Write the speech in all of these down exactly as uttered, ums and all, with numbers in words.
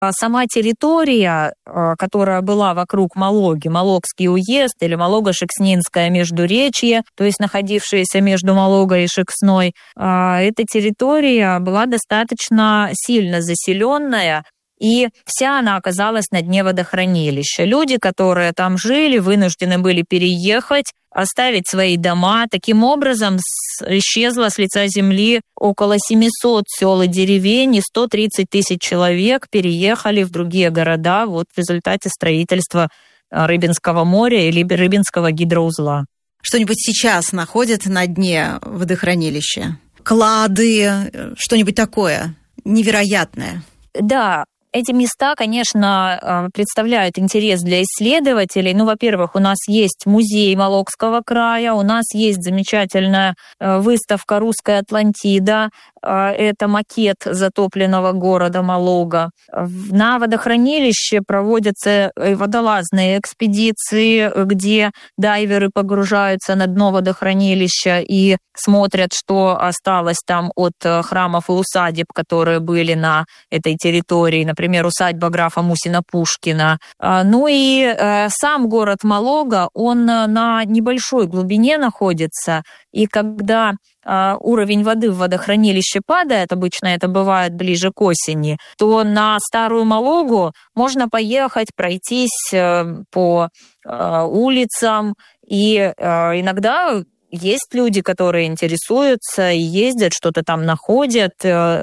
сама территория, которая была вокруг Малоги, Малогский уезд или Малого-Шекснинское междуречье, то есть находившееся между Малогой и Шексной, эта территория была достаточно сильно заселенная, и вся она оказалась на дне водохранилища. Люди, которые там жили, вынуждены были переехать, оставить свои дома. Таким образом, исчезло с лица земли около семьсот сел и деревень, и сто тридцать тысяч человек переехали в другие города вот в результате строительства Рыбинского моря или Рыбинского гидроузла. Что-нибудь сейчас находят на дне водохранилища? Клады, что-нибудь такое невероятное? Да. Эти места, конечно, представляют интерес для исследователей. Ну, во-первых, у нас есть музей Малогского края, у нас есть замечательная выставка «Русская Атлантида». Это макет затопленного города Малога. На водохранилище проводятся водолазные экспедиции, где дайверы погружаются на дно водохранилища и смотрят, что осталось там от храмов и усадеб, которые были на этой территории. Например, усадьба графа Мусина-Пушкина. Ну и сам город Малога, он на небольшой глубине находится, и когда уровень воды в водохранилище падает, обычно это бывает ближе к осени, то на Старую Малогу можно поехать, пройтись по улицам, и иногда есть люди, которые интересуются и ездят, что-то там находят,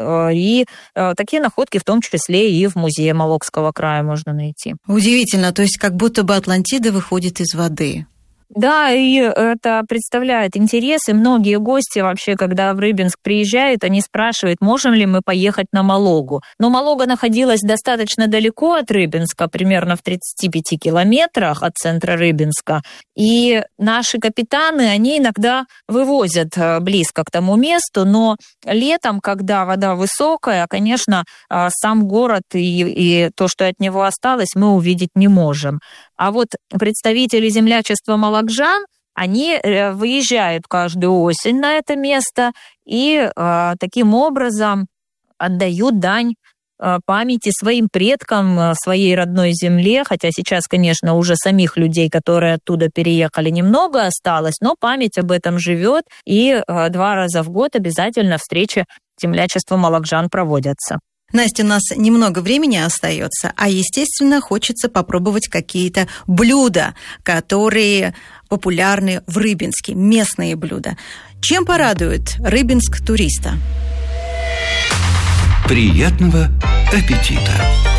и такие находки в том числе и в музее Малогского края можно найти. Удивительно, то есть как будто бы Атлантида выходит из воды. Да, и это представляет интерес, и многие гости вообще, когда в Рыбинск приезжают, они спрашивают, можем ли мы поехать на Малогу. Но Малога находилась достаточно далеко от Рыбинска, примерно в тридцати пяти километрах от центра Рыбинска, и наши капитаны, они иногда вывозят близко к тому месту, но летом, когда вода высокая, конечно, сам город и, и то, что от него осталось, мы увидеть не можем. А вот представители землячества Малакжан, они выезжают каждую осень на это место и э, таким образом отдают дань э, памяти своим предкам, своей родной земле, хотя сейчас, конечно, уже самих людей, которые оттуда переехали, немного осталось, но память об этом живет, и э, два раза в год обязательно встречи землячества Малакжан проводятся. Настя, у нас немного времени остается, а, естественно, хочется попробовать какие-то блюда, которые популярны в Рыбинске, местные блюда. Чем порадует Рыбинск туриста? Приятного аппетита!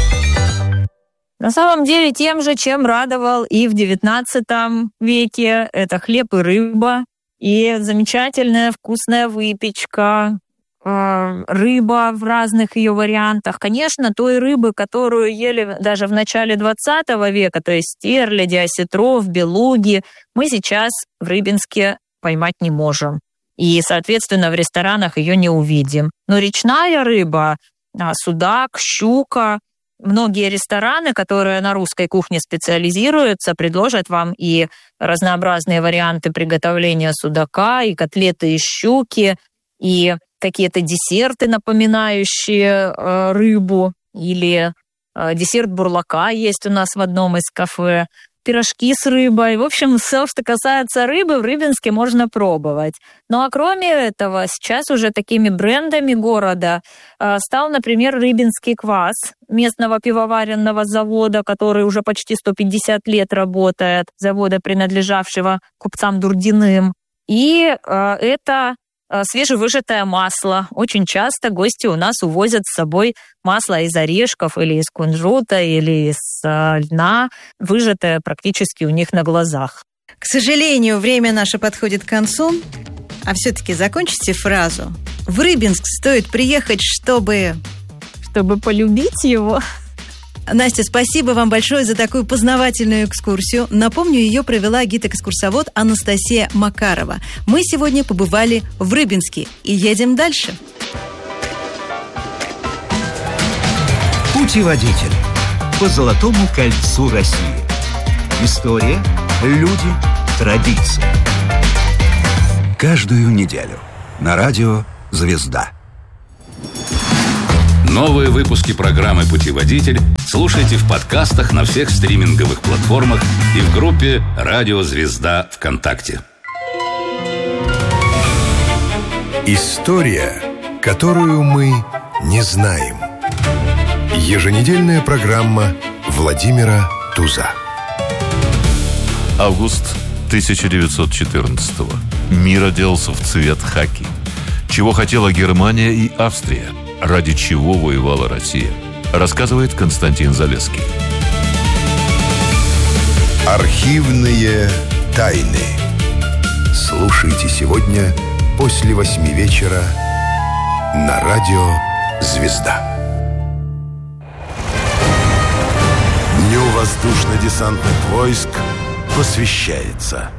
На самом деле тем же, чем радовал и в девятнадцатом веке. Это хлеб и рыба, и замечательная вкусная выпечка, рыба в разных ее вариантах. Конечно, той рыбы, которую ели даже в начале двадцатого века, то есть стерляди, осетров, белуги, мы сейчас в Рыбинске поймать не можем. И, соответственно, в ресторанах ее не увидим. Но речная рыба, судак, щука, многие рестораны, которые на русской кухне специализируются, предложат вам и разнообразные варианты приготовления судака, и котлеты из щуки, и какие-то десерты, напоминающие э, рыбу, или э, десерт бурлака есть у нас в одном из кафе, пирожки с рыбой. В общем, все, что касается рыбы, в Рыбинске можно пробовать. Ну а кроме этого, сейчас уже такими брендами города э, стал, например, рыбинский квас местного пивоваренного завода, который уже почти сто пятьдесят лет работает, завода, принадлежавшего купцам Дурдиным. И э, это свежевыжатое масло. Очень часто гости у нас увозят с собой масло из орешков или из кунжута, или из льна, выжатое практически у них на глазах. К сожалению, время наше подходит к концу, а все-таки закончите фразу. В Рыбинск стоит приехать, чтобы... Чтобы полюбить его. Настя, спасибо вам большое за такую познавательную экскурсию. Напомню, ее провела гид-экскурсовод Анастасия Макарова. Мы сегодня побывали в Рыбинске и едем дальше. Путеводитель по Золотому кольцу России. История, люди, традиции. Каждую неделю на радио «Звезда». Новые выпуски программы «Путеводитель» слушайте в подкастах на всех стриминговых платформах и в группе «Радио Звезда» ВКонтакте. История, которую мы не знаем. Еженедельная программа Владимира Туза. Август тысяча девятьсот четырнадцатого. Мир оделся в цвет хаки. Чего хотела Германия и Австрия? Ради чего воевала Россия? Рассказывает Константин Залесский. Архивные тайны. Слушайте сегодня после восьми вечера на радио «Звезда». Дню воздушно-десантных войск посвящается